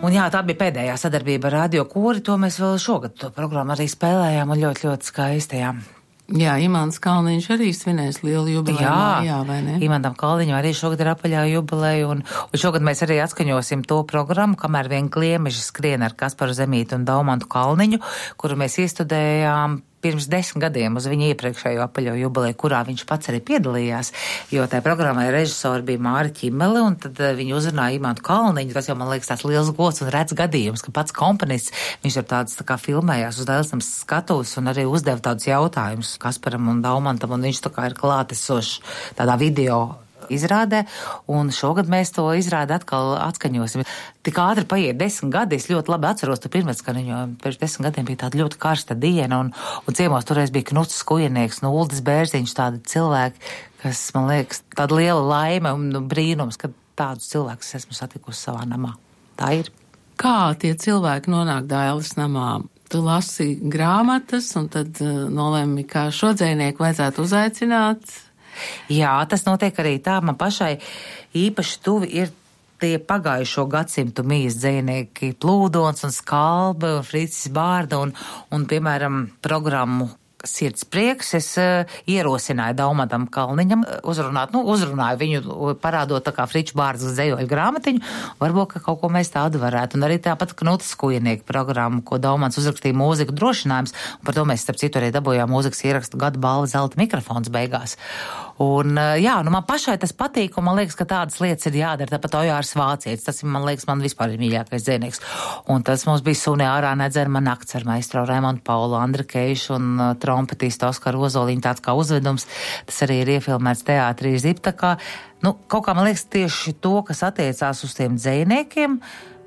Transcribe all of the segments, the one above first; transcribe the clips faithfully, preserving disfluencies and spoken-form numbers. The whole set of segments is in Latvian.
Un jā, tā bija pēdējā sadarbība ar Radio Kori, to mēs vēl šogad to programmu arī spēlējām un ļoti, ļoti skaisti, jā. Jā, Imants Kalniņš arī svinēs lielu jubileju. Jā, jā, vai ne? Imantam Kalniņam arī šogad ir apaļā jubileja, un, un šogad mēs arī atskaņosim to programmu, kamēr vien Kliemeži skrien ar Kasparu Zemīti un Daumantu Kalniņu, kuru mēs iestudējām pirms desmit gadiem uz viņa iepriekšējo apaļo jubileju, kurā viņš pats arī piedalījās, jo tajā programmā režisori bija Māra Ķimele, un tad viņi uzrunāja Imantu Kalniņu. Tas jau, man liekas, tās liels gods un redz gadījums, ka pats komponists, viņš ir tāds tā kā filmējās uz Dēlsnams skatus un arī uzdeva tādus jautājumus Kasparam un Daumantam, un viņš tā kā ir klātesošs tādā video izrādē, un šogad mēs to izrādi atkal atskaņosim. Tik ātri paiet desmit gadi, es ļoti labi atceros to pirmatskaņu, jo pirms desmit gadiem bija tāda ļoti karsta diena, un, un ciemos toreiz bija Knuts Skujenieks, Uldis Bērziņš, tādi cilvēki, kas, man liekas, tāda liela laime un brīnums, ka tādus cilvēkus esmu satikusi savā namā. Tā ir. Kā tie cilvēki nonāk Dailes namā? Tu lasi grāmatas, un tad uh, nolēmi, kā šo dzejnieku vajadzētu uzaicināt. Jā, tas notiek arī tā. Man pašai īpaši tuvi ir tie pagājušo gadsimtu mijas dzejnieki Plūdons un Skalbe un Fricis Bārda un, un, piemēram, programmu Sirds prieks es uh, ierosināju Daumantam Kalniņam uzrunāt, nu, uzrunāju viņu parādot tā kā Friču Bārdas dzejoļu grāmatiņu, varbūt, ka kaut ko mēs tādu varētu. Un arī tāpat Knutas Skujenieka programmu, ko Daumants uzrakstīja mūziku drošinājums, un par to mēs, starp citu, arī dabūjām mūzikas ierakstu gada balva zelta mikrofons beigās. Un, uh, jā, nu man pašai tas patīk, un man liekas, ka tādas lietas ir jādara, tāpat Ojārs Vācietis, tas, man liekas, man vispār ir mīļākais dzejnieks. Un tas mums bija Sunē ārā nedzerma nakts ar maistro Raimondu Paulu, Andri Keišu un uh, trompetistu Oskaru Ozoliņu, tāds kā uzvedums. Tas arī ir iefilmēts teātrī Ziptakā. Nu, kaut kā man liekas tieši to, kas attiecās uz tiem dzejniekiem,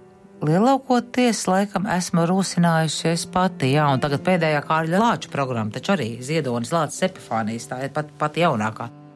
lielākoties, laikam, esmu rūsinājusi es pati, jā, un tagad pēdējā Kārļa Lāča programma, taču arī Ziedonis Lācis Epifānijas, tā ir pat, pat jaunākā.